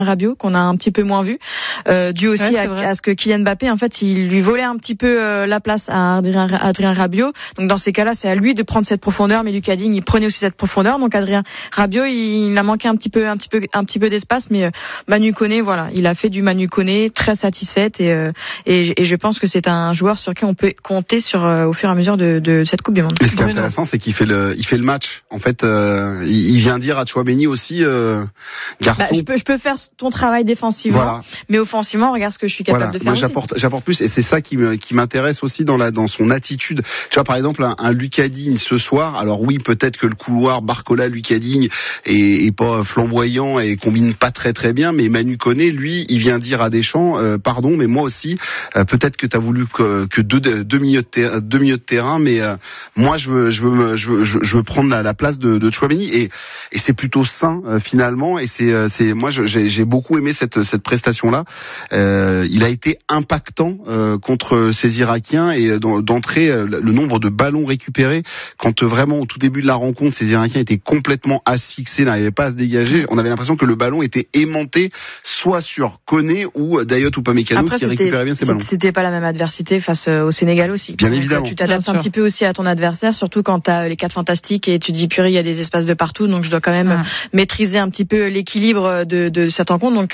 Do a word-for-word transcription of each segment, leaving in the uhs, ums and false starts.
Rabiot qu'on a un petit peu moins vu, euh, dû aussi ouais, à, à ce que Kylian Mbappé en fait il lui volait un petit peu euh, la place à Adrien, Adrien Rabiot. Donc dans ces cas-là, c'est à lui de prendre cette profondeur, mais Lucas Digne il prenait aussi cette profondeur. Donc Adrien Rabiot il, il a manqué un petit peu un petit peu un petit peu d'espace, mais euh, Manu Koné voilà, il a fait du Manu Koné, très satisfaite et, euh, et et je pense que c'est un joueur sur qui on peut compter sur euh, au fur et à mesure de, de cette Coupe du Monde. Et ce qui est intéressant, c'est qu'il fait le il fait le match. En fait, euh, il, il vient dire à Tchouaméni aussi euh, garçon. Bah, je peux je peux faire ton travail défensivement, voilà. Mais offensivement, regarde ce que je suis capable voilà. de faire. Moi, aussi. j'apporte, j'apporte plus, et c'est ça qui me, qui m'intéresse aussi dans la, dans son attitude. Tu vois, par exemple, un, un Lucas Digne ce soir. Alors oui, peut-être que le couloir Barcola, Lucas Digne est, est pas flamboyant et combine pas très très bien, mais Manu Koné, lui, il vient dire à Deschamps, euh, pardon, mais moi aussi, euh, peut-être que t'as voulu que, que deux, deux milieux de terrain, deux milieux de terrain, mais euh, moi, je veux, je veux, me, je veux, je veux prendre la, la place de, de Tchouaméni, et, et c'est plutôt sain euh, finalement, et c'est, euh, c'est, moi, je, j'ai, j'ai beaucoup aimé cette, cette prestation-là. Euh, il a été impactant euh, contre ces Irakiens, et d'entrer euh, le nombre de ballons récupérés quand euh, vraiment au tout début de la rencontre ces Irakiens étaient complètement asphyxiés, n'arrivaient pas à se dégager. On avait l'impression que le ballon était aimanté soit sur Koné ou Dayot Upamecano qui récupérait bien ces ballons. C'était pas la même adversité face au Sénégal aussi. Bien Donc, évidemment. Tu t'adaptes un petit peu aussi à ton adversaire, surtout quand tu as les quatre fantastiques et tu te dis purée, il y a des espaces de partout, donc je dois quand même ouais. maîtriser un petit peu l'équilibre de, de cette rencontre. Donc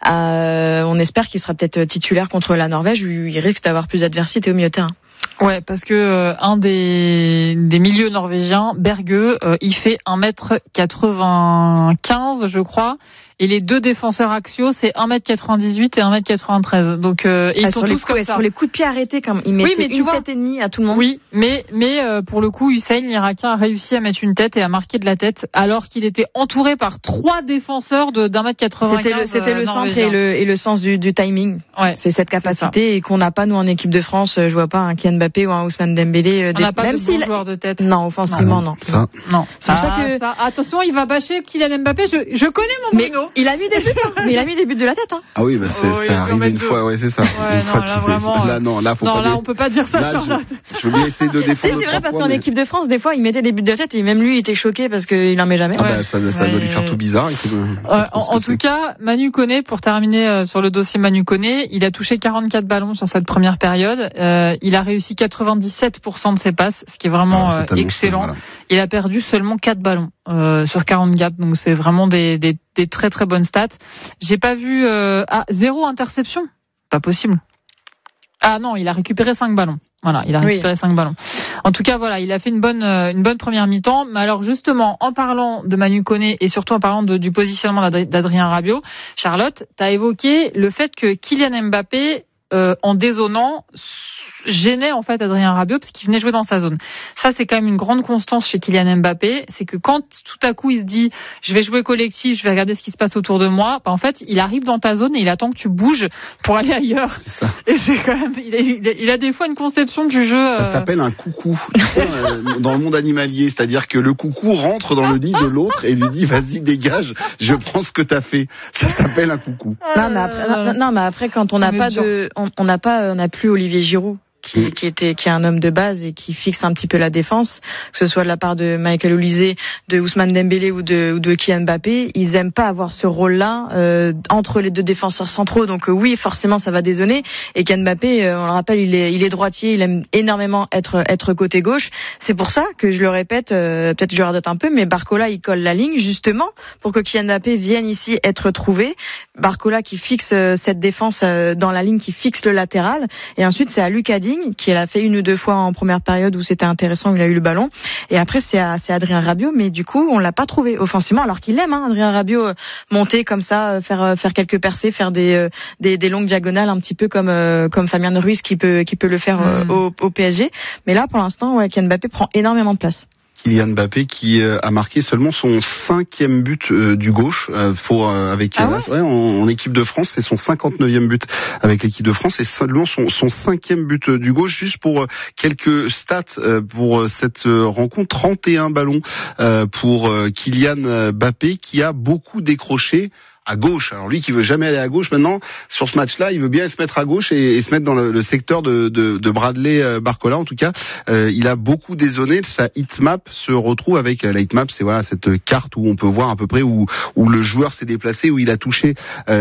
euh, on espère qu'il sera peut-être titulaire contre la Norvège où il risque d'avoir plus d'adversité au milieu de terrain. Ouais, parce que euh, un des des milieux norvégiens, Berge, euh, il fait un mètre quatre-vingt-quinze, je crois. Et les deux défenseurs axiaux, c'est un mètre quatre-vingt-dix-huit et un mètre quatre-vingt-treize. Donc euh, et ils ah, sont sur tous les coups, comme ça. Sur les coups de pied arrêtés, comme ils mettaient oui, une vois, tête et demie à tout le monde. Oui, mais mais euh, pour le coup, Hussein, l'Irakien, a réussi à mettre une tête et à marquer de la tête, alors qu'il était entouré par trois défenseurs de d'un mètre quatre-vingt-quinze. C'était le, c'était le centre et le et le sens du, du timing. Ouais, c'est cette capacité c'est et qu'on n'a pas nous en équipe de France. Je vois pas un Kylian Mbappé ou un Ousmane Dembélé. On n'a pas même de si bons joueurs de tête. Non, offensivement non. Ça. Non. C'est pour ah, ça que ça, attention, il va bâcher Kylian Mbappé. Je je connais mon Bruno. Il a mis des buts. Mais il a mis des buts de la tête, hein. Ah oui, bah c'est, oh, ça arrive une deux. fois, ouais, c'est ça. Ouais, une non, fois là, vraiment, là, non, là, faut non, pas là, dire... on peut pas dire ça, là, Charlotte. Je, je veux bien essayer de défendre. C'est, c'est vrai, parce fois, qu'en mais... équipe de France, des fois, il mettait des buts de tête et même lui, il était choqué parce qu'il en met jamais. Ah bah, ça, ça ouais. doit lui faire tout bizarre. Et c'est... Euh, en en tout cas, Manu Koné, pour terminer euh, sur le dossier Manu Koné, il a touché quarante-quatre ballons sur cette première période. Euh, il a réussi quatre-vingt-dix-sept pour cent de ses passes, ce qui est vraiment ah, euh, excellent. Voilà. Il a perdu seulement quatre ballons euh, sur quarante-quatre, donc c'est vraiment des, des, des très très bonnes stats. J'ai pas vu euh, ah, zéro interception, pas possible. Ah non, il a récupéré cinq ballons. Voilà, il a récupéré oui. cinq ballons. En tout cas, voilà, il a fait une bonne euh, une bonne première mi-temps. Mais alors justement, en parlant de Manu Koné et surtout en parlant de, du positionnement d'Adrien Rabiot, Charlotte, tu as évoqué le fait que Kylian Mbappé, euh, en dézonant, gênait en fait Adrien Rabiot parce qu'il venait jouer dans sa zone. Ça, c'est quand même une grande constance chez Kylian Mbappé, c'est que quand tout à coup il se dit je vais jouer collectif, je vais regarder ce qui se passe autour de moi, bah en fait il arrive dans ta zone et il attend que tu bouges pour aller ailleurs. C'est ça. Et c'est quand même, il a, il a, il a des fois une conception du jeu. Ça euh... s'appelle un coucou. Tu sais, euh, dans le monde animalier, c'est-à-dire que le coucou rentre dans le nid de l'autre et lui dit vas-y dégage, je prends ce que t'as fait. Ça s'appelle un coucou. Non mais après, non, non mais après quand on n'a pas de, on n'a pas, on n'a plus Olivier Giroud. Qui, qui était, qui est un homme de base et qui fixe un petit peu la défense, que ce soit de la part de Michael Olise, de Ousmane Dembélé ou de, ou de Kylian Mbappé, ils aiment pas avoir ce rôle-là euh, entre les deux défenseurs centraux. Donc euh, oui, forcément, ça va dézonner. Et Kylian Mbappé, euh, on le rappelle, il est, il est droitier, il aime énormément être, être côté gauche. C'est pour ça que je le répète, euh, peut-être je radote un peu, mais Barcola, il colle la ligne justement pour que Kylian Mbappé vienne ici être trouvé. Barcola qui fixe euh, cette défense euh, dans la ligne, qui fixe le latéral. Et ensuite, c'est à Lucas Digne qui l'a fait une ou deux fois en première période où c'était intéressant, où il a eu le ballon. Et après, c'est à, c'est Adrien Rabiot, mais du coup, on l'a pas trouvé offensivement, alors qu'il aime, hein, Adrien Rabiot, euh, monter comme ça, euh, faire euh, faire quelques percées, faire des, euh, des des longues diagonales, un petit peu comme euh, comme Fabien Ruiz qui peut qui peut le faire euh, mmh. au, au P S G. Mais là, pour l'instant, ouais, Kylian Mbappé prend énormément de place. Kylian Mbappé qui euh, a marqué seulement son cinquième but euh, du gauche euh, pour euh, avec ah ouais ouais, en, en équipe de France, c'est son cinquante-neuvième but avec l'équipe de France et seulement son, son cinquième but euh, du gauche. Juste pour euh, quelques stats euh, pour euh, cette euh, rencontre, trente et un ballons euh, pour euh, Kylian Mbappé qui a beaucoup décroché à gauche. Alors lui qui veut jamais aller à gauche maintenant, sur ce match-là, il veut bien se mettre à gauche et, et se mettre dans le, le secteur de, de, de Bradley Barcola. En tout cas, euh, il a beaucoup dézonné. Sa heatmap se retrouve avec la heatmap, c'est voilà cette carte où on peut voir à peu près où, où le joueur s'est déplacé, où il a touché. Euh,